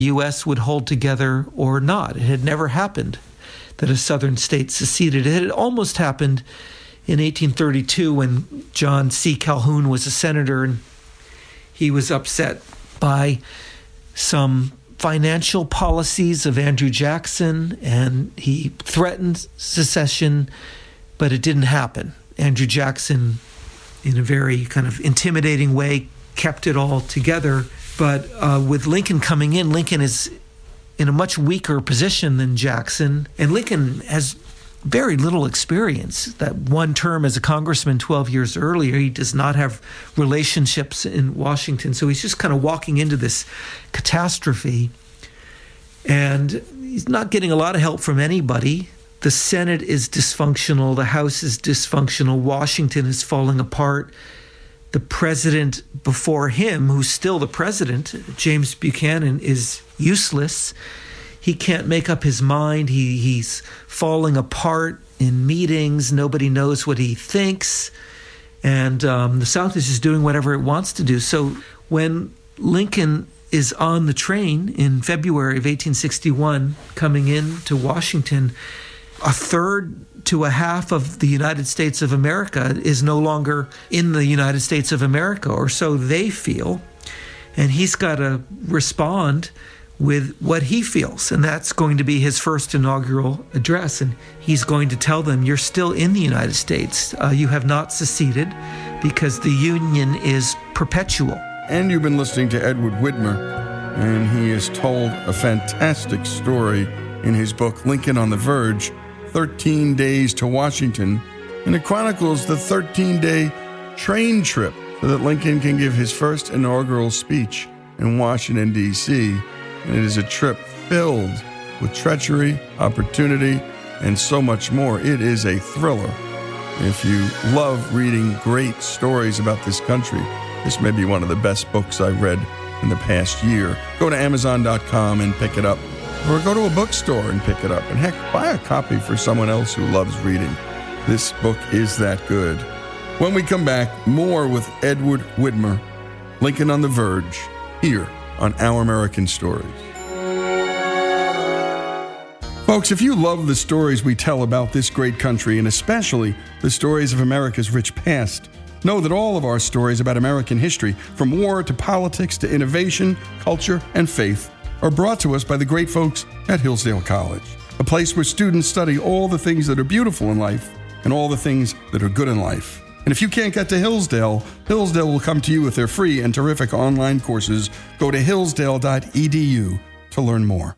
U.S. would hold together or not. It had never happened that a southern state seceded. It had almost happened in 1832 when John C. Calhoun was a senator, and he was upset by some financial policies of Andrew Jackson, and he threatened secession, but it didn't happen. Andrew Jackson, in a very kind of intimidating way, kept it all together. But with Lincoln coming in, Lincoln is in a much weaker position than Jackson, and Lincoln has very little experience. That one term as a congressman 12 years earlier, he does not have relationships in Washington, so he's just kind of walking into this catastrophe, and he's not getting a lot of help from anybody. The Senate is dysfunctional, the House is dysfunctional, Washington is falling apart. The president before him, who's still the president, James Buchanan, is useless. He can't make up his mind. He's falling apart in meetings. Nobody knows what he thinks. And the South is just doing whatever it wants to do. So when Lincoln is on the train in February of 1861 coming in to Washington, a third to a half of the United States of America is no longer in the United States of America, or so they feel. And he's got to respond with what he feels. And that's going to be his first inaugural address. And he's going to tell them, you're still in the United States. You have not seceded because the Union is perpetual. And you've been listening to Edward Whitmer, and he has told a fantastic story in his book, Lincoln on the Verge, 13 Days to Washington, and it chronicles the 13-day train trip so that Lincoln can give his first inaugural speech in Washington, D.C., and it is a trip filled with treachery, opportunity, and so much more. It is a thriller. If you love reading great stories about this country, this may be one of the best books I've read in the past year. Go to Amazon.com and pick it up. Or go to a bookstore and pick it up. And heck, buy a copy for someone else who loves reading. This book is that good. When we come back, more with Edward Whitmer, Lincoln on the Verge, here on Our American Stories. Folks, if you love the stories we tell about this great country, and especially the stories of America's rich past, know that all of our stories about American history, from war to politics to innovation, culture, and faith, are brought to us by the great folks at Hillsdale College, a place where students study all the things that are beautiful in life and all the things that are good in life. And if you can't get to Hillsdale, Hillsdale will come to you with their free and terrific online courses. Go to hillsdale.edu to learn more.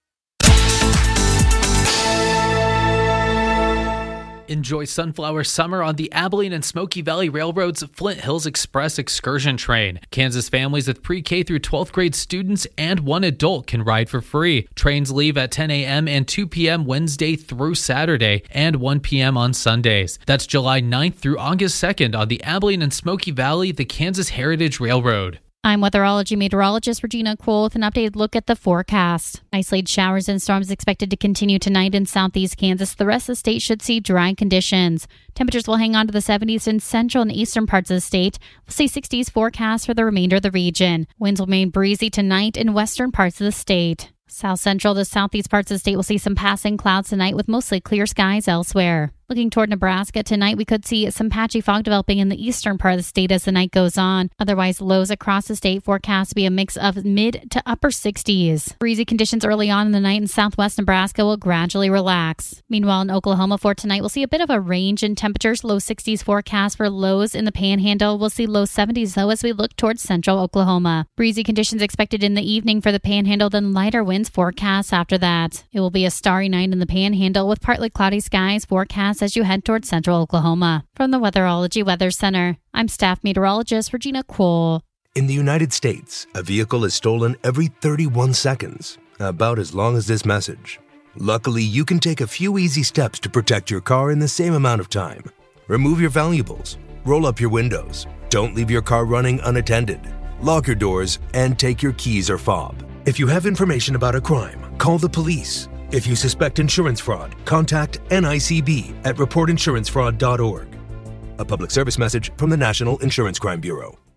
Enjoy Sunflower Summer on the Abilene and Smoky Valley Railroad's Flint Hills Express excursion train. Kansas families with pre-K through 12th grade students and one adult can ride for free. Trains leave at 10 a.m. and 2 p.m. Wednesday through Saturday and 1 p.m. on Sundays. That's July 9th through August 2nd on the Abilene and Smoky Valley, the Kansas Heritage Railroad. I'm weatherology meteorologist Regina Kuhl with an updated look at the forecast. Isolated showers and storms expected to continue tonight in southeast Kansas. The rest of the state should see dry conditions. Temperatures will hang on to the 70s in central and eastern parts of the state. We'll see 60s forecast for the remainder of the region. Winds will remain breezy tonight in western parts of the state. South central to southeast parts of the state will see some passing clouds tonight with mostly clear skies elsewhere. Looking toward Nebraska tonight, we could see some patchy fog developing in the eastern part of the state as the night goes on. Otherwise, lows across the state forecast to be a mix of mid to upper 60s. Breezy conditions early on in the night in southwest Nebraska will gradually relax. Meanwhile, in Oklahoma for tonight, we'll see a bit of a range in temperatures. Low 60s forecast for lows in the Panhandle. We'll see low 70s though as we look towards central Oklahoma. Breezy conditions expected in the evening for the Panhandle, then lighter winds forecast after that. It will be a starry night in the Panhandle with partly cloudy skies forecast as you head towards central Oklahoma. From the Weatherology Weather Center, I'm staff meteorologist Regina Kuhl. In the United States, a vehicle is stolen every 31 seconds, about as long as this message. Luckily, you can take a few easy steps to protect your car in the same amount of time. Remove your valuables, roll up your windows, don't leave your car running unattended, lock your doors, and take your keys or fob. If you have information about a crime, call the police. If you suspect insurance fraud, contact NICB at reportinsurancefraud.org. A public service message from the National Insurance Crime Bureau.